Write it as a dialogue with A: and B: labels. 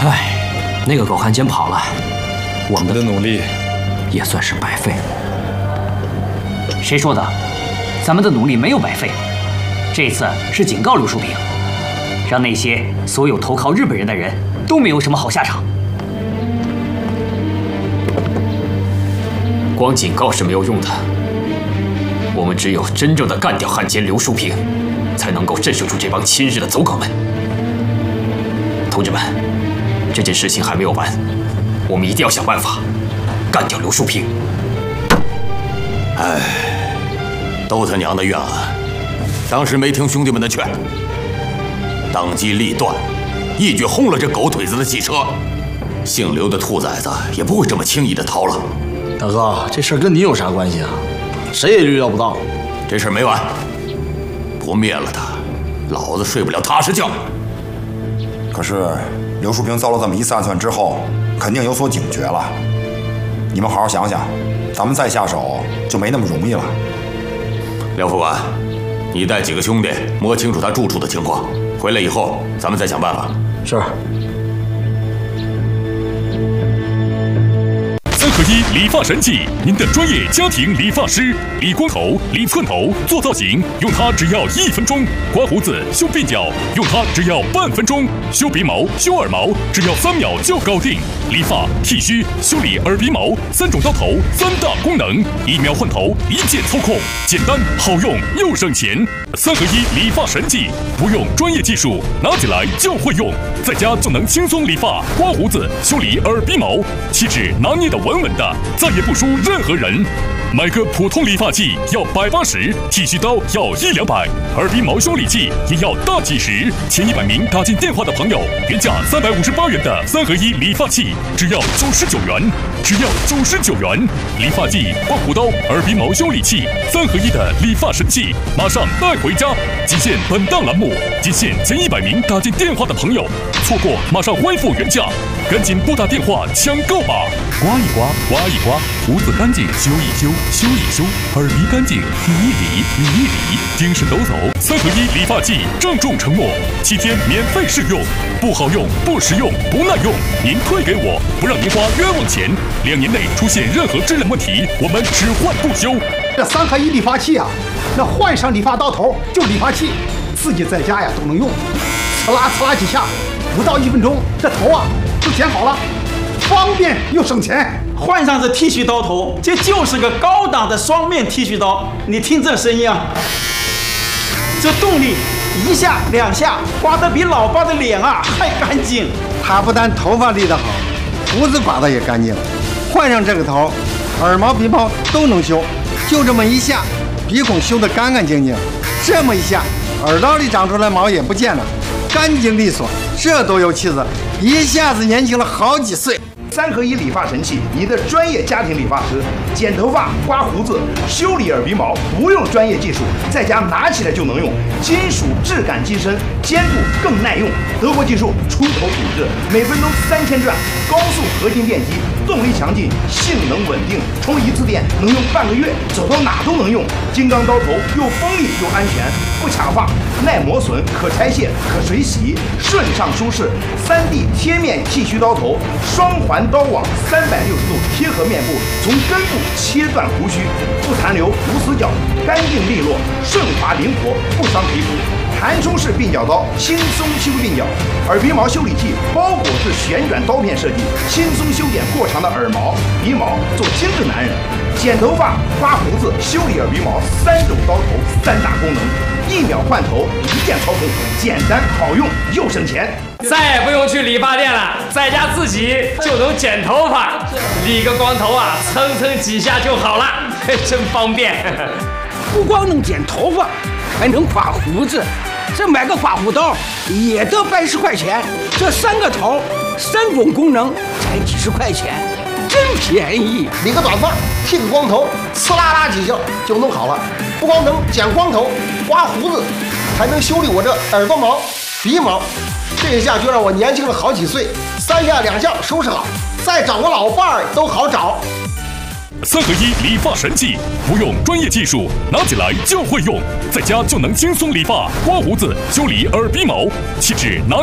A: 唉，那个狗汉奸跑了，我们的
B: 努力
A: 也算是白费了。
C: 谁说的？咱们的努力没有白费。这次是警告刘树平，让那些所有投靠日本人的人都没有什么好下场。
D: 光警告是没有用的，我们只有真正的干掉汉奸刘树平，才能够震慑住这帮亲日的走狗们。同志们，这件事情还没有完，我们一定要想办法干掉刘树平。
E: 哎，都他娘的冤案！当时没听兄弟们的劝，当机立断，一举轰了这狗腿子的汽车，姓刘的兔崽子也不会这么轻易的逃了。
F: 大哥，这事儿跟你有啥关系啊？谁也预料不到。
E: 这事儿没完，不灭了他，老子睡不了踏实觉。
G: 可是刘树平遭了这么一3算之后，肯定有所警觉了。你们好好想想，咱们再下手就没那么容易了。
E: 廖副官，你带几个兄弟摸清楚他住处的情况，回来以后咱们再想办法。
F: 是。
H: 3合1理发神器，您的专业家庭理发师，理光头、理寸头、做造型，用它只要1分钟；刮胡子、修鬓角，用它只要半分钟；修鼻毛、修耳毛，只要3秒就搞定。理发、剃须、修理耳鼻毛，3种刀头，3大功能，1秒换头，一键操控，简单好用又省钱。3合1理发神器，不用专业技术，拿起来就会用，在家就能轻松理发、刮胡子、修理耳鼻毛，气质拿捏得稳稳的，再也不输任何人。买个普通理发器要180，剃须刀要100-200，耳鼻毛修理器也要大几十。前100名打进电话的朋友，原价358元的3合1理发器，只要99元，只要99元。理发剂、刮胡刀、耳鼻毛修理器，3合1的理发神器，马上带回家。仅限本档栏目，仅限前100名打进电话的朋友，错过马上恢复原价，赶紧拨打电话抢购吧！刮一刮，刮一刮，胡子干净修一修，修一修，耳鼻干净理一理，理一理，精神抖擞。3合1理发剂郑重承诺，7天免费试用，不好用、不实用、不耐用，您退给我，不让您花冤枉钱。2年内出现任何质量问题，我们只换不修。
I: 这3合1理发器啊，那换上理发刀头就理发器，自己在家呀都能用，呲啦呲啦几下，不到1分钟，这头啊就剪好了，方便又省钱。
J: 换上这剃须刀头，这就是个高档的双面剃须刀。你听这声音啊，这动力1下2下，刮得比老爸的脸啊还干净。
K: 他不但头发理得好，胡子刮得也干净。换上这个头，耳毛鼻毛都能修，就这么一下，鼻孔修得干干净净。这么一下，耳道里长出来毛也不见了，干净利索，这多有气质，一下子年轻了好几岁。
L: 3合1理发神器，你的专业家庭理发师，剪头发、刮胡子、修理耳鼻毛，不用专业技术，在家拿起来就能用，金属质感机身，坚固更耐用，德国技术，出口品质，每分钟3000转，高速合金电机，动力强劲，性能稳定，充1次电能用半个月，走到哪都能用。金刚刀头又锋利又安全，不卡发，耐磨损，可拆卸，可水洗，顺畅舒适。3D 贴面剃须刀头，双环刀网，360度贴合面部，从根部切断胡须，不残留，无死角，干净利落，顺滑灵活，不伤皮肤。弹出式鬓角刀，轻松修鬓角。耳鼻毛修理器，包裹式旋转刀片设计，轻松修剪过长的耳毛、鼻毛，做精致男人。剪头发、刮胡子、修理耳鼻毛，3种刀头，3大功能，1秒换头，一键操控，简单好用又省钱。
M: 再也不用去理发店了，在家自己就能剪头发，理个光头啊，蹭蹭几下就好了，真方便。
I: 不光能剪头发，还能刮胡子，这买个刮胡刀也得80块钱，这3个头，3种功能才几十块钱，真便宜。
N: 理个短发，剃个光头，呲啦啦几下就弄好了。不光能剪光头、刮胡子，还能修理我这耳朵毛、鼻毛，这一下就让我年轻了好几岁。3下2下收拾好，再找个老伴儿都好找。
H: 3合1理发神器，不用专业技术，拿起来就会用，在家就能轻松理发、刮胡子、修理耳鼻毛，气质拿